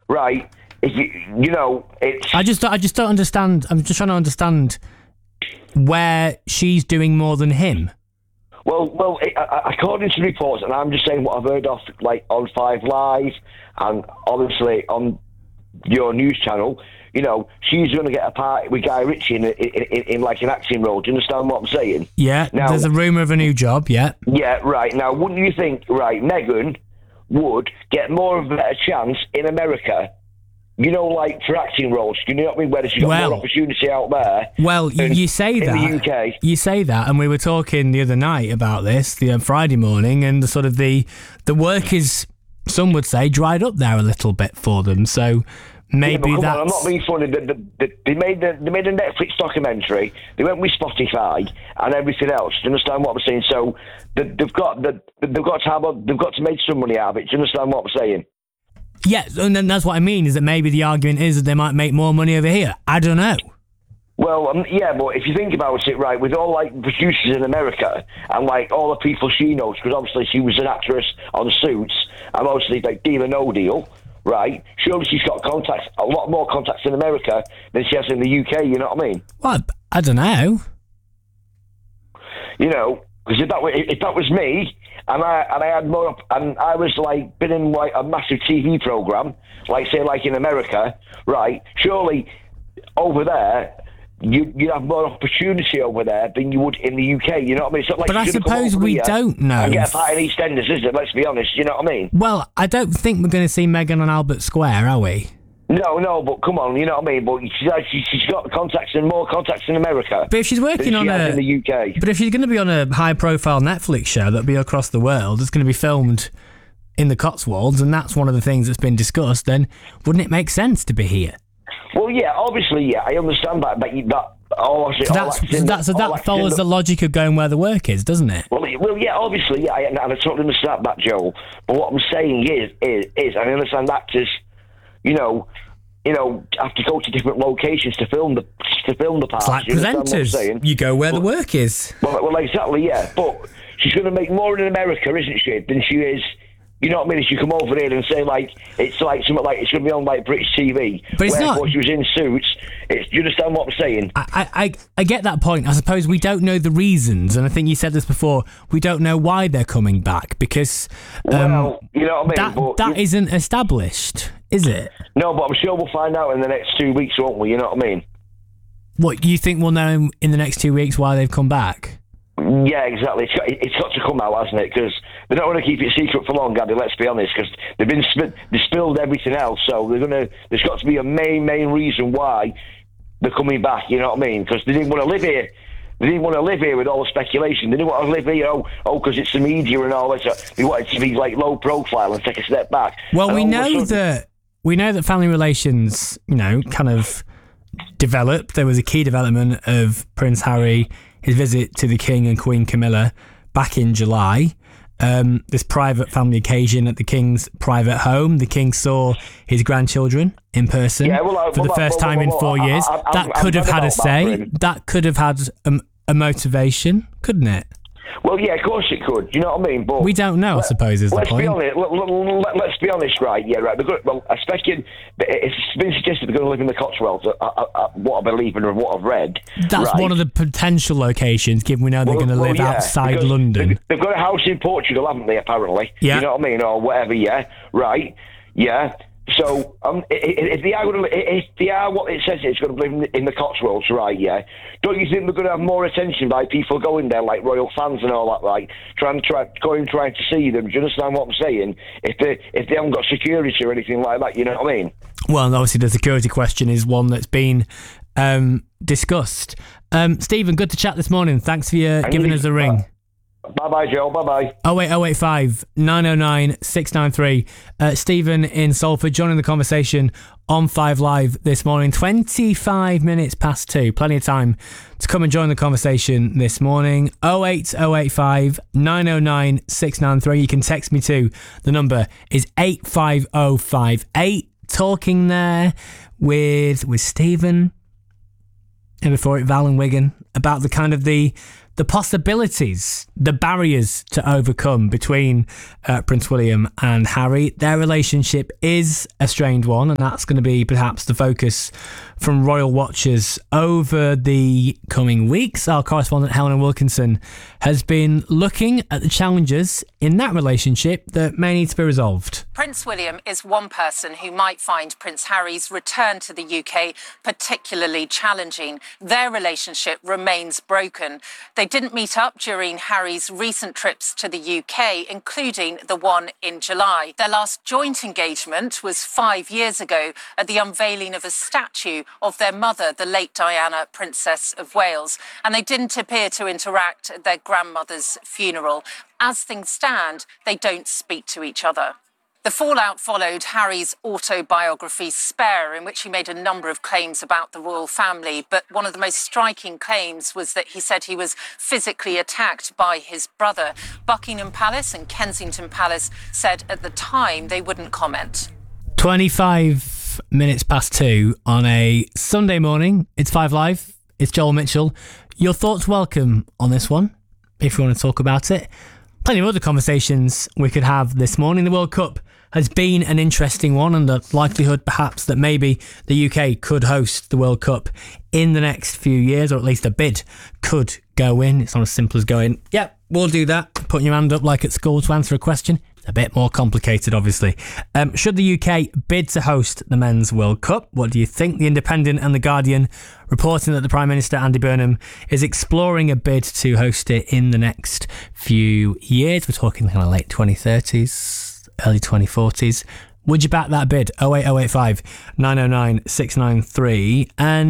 right? If it's... I just don't understand. I'm just trying to understand where she's doing more than him. Well, according to reports, and I'm just saying what I've heard off, like, on 5 Live, and obviously on your news channel, she's going to get a part with Guy Ritchie in like an acting role. Do you understand what I'm saying? Yeah, now, there's a rumour of a new job, yeah. Yeah, right. Now, wouldn't you think, right, Meghan would get more of a better chance in America, like for acting roles, you know what I mean, where she's got more opportunity out there. Well, you say that. In the UK. You say that, and we were talking the other night about this, the Friday morning, and the work is, some would say, dried up there a little bit for them, so... Maybe that's... I'm not being funny. They made a Netflix documentary. They went with Spotify and everything else. Do you understand what I'm saying? So they've got to make some money out of it. Do you understand what I'm saying? Yeah, and then that's what I mean. Is that maybe the argument is that they might make more money over here? I don't know. Well, yeah, but if you think about it, right, with all like producers in America and like all the people she knows, because obviously she was an actress on Suits, and obviously like Deal or No Deal. Right, surely she's got a lot more contacts in America than she has in the UK. You know what I mean? Well, I don't know. Because if that was me, and I had more, and I was like been in like a massive TV program, like say like in America, right? Surely over there. You have more opportunity over there than you would in the UK, you know what I mean? It's not like but I suppose we don't know. And get a part in EastEnders, is it? Let's be honest, you know what I mean? Well, I don't think we're going to see Meghan on Albert Square, are we? No, but come on, you know what I mean? But she's got more contacts in America. But if she's working in the UK. But if she's going to be on a high-profile Netflix show that'll be across the world, it's going to be filmed in the Cotswolds, and that's one of the things that's been discussed, then wouldn't it make sense to be here? Well, yeah, obviously, yeah, I understand that, but that follows the logic of going where the work is, doesn't it? Well, yeah, obviously, yeah, and I totally understand that, Joel. But what I'm saying is, I understand actors, have to go to different locations to film the parts. It's like presenters. You go where the work is. Well, exactly, yeah. But she's going to make more in America, isn't she, than she is. You know what I mean? If you come over here and say, like, it's like something like it's going to be on, like, British TV. But it's not. She was in Suits. Do you understand what I'm saying? I get that point. I suppose we don't know the reasons, and I think you said this before, we don't know why they're coming back, because... you know what I mean? That isn't established, is it? No, but I'm sure we'll find out in the next 2 weeks, won't we? You know what I mean? What, you think we'll know in the next 2 weeks why they've come back? Yeah, exactly. It's got to come out, hasn't it? Because they're not going to keep it secret for long, Gabby. Let's be honest. Because they spilled everything else, so there's got to be a main reason why they're coming back. You know what I mean? Because they didn't want to live here. They didn't want to live here with all the speculation. They didn't want to live here, because it's the media and all that. They wanted to be like low profile and take a step back. Well, we know that family relations, kind of developed. There was a key development of Prince Harry, his visit to the King and Queen Camilla back in July. This private family occasion at the King's private home. The King saw his grandchildren in person for the first time in 4 years. That could have had a say. That could have had a motivation, couldn't it? Well, yeah, of course it could. You know what I mean? But we don't know, I suppose, is the point. Let's be honest, right? Yeah, right. Especially, it's been suggested they're going to live in the Cotswolds. What I believe and what I've read. That's one of the potential locations, given we know they're going to live outside London. They've got a house in Portugal, haven't they? Apparently, yeah. You know what I mean, or whatever. Yeah, right. Yeah. So, if they are what it says it's going to live in the Cotswolds, right? Yeah. Don't you think they're going to have more attention by people going there, like royal fans and all that, like trying to see them? Do you understand what I'm saying? If they haven't got security or anything like that, you know what I mean? Well, obviously the security question is one that's been discussed. Stephen, good to chat this morning. Thanks for giving us a ring. Bye-bye, Joe. Bye-bye. 08085 909 693. Stephen in Salford joining the conversation on 5 Live this morning. 25 minutes past 2. Plenty of time to come and join the conversation this morning. 08085 909 693. You can text me too. The number is 85058. Talking there with Stephen, and before it, Val and Wigan, about the kind of the the possibilities, the barriers to overcome between Prince William and Harry. Their relationship is a strained one, and that's going to be perhaps the focus from royal watchers over the coming weeks. Our correspondent Helena Wilkinson has been looking at the challenges in that relationship that may need to be resolved. Prince William is one person who might find Prince Harry's return to the UK particularly challenging. Their relationship remains broken. They didn't meet up during Harry's recent trips to the UK, including the one in July. Their last joint engagement was 5 years ago at the unveiling of a statue of their mother, the late Diana, Princess of Wales, and they didn't appear to interact at their grandmother's funeral. As things stand, they don't speak to each other. The fallout followed Harry's autobiography Spare, in which he made a number of claims about the royal family, but one of the most striking claims was that he said he was physically attacked by his brother. Buckingham Palace and Kensington Palace said at the time they wouldn't comment. 25 minutes past 2 on a Sunday morning. It's 5 Live. It's Joel Mitchell. Your thoughts welcome on this one, if you want to talk about it. Plenty of other conversations we could have this morning. The World Cup has been an interesting one, and the likelihood perhaps that maybe the UK could host the World Cup in the next few years, or at least a bid could go in. It's not as simple as going, yep, we'll do that, putting your hand up like at school to answer a question. It's a bit more complicated, obviously. Should the UK bid to host the Men's World Cup? What do you think? The Independent and The Guardian reporting that the Prime Minister, Andy Burnham, is exploring a bid to host it in the next few years. We're talking kind of late 2030s, early 2040s. Would you back that bid? 08085 909 693. And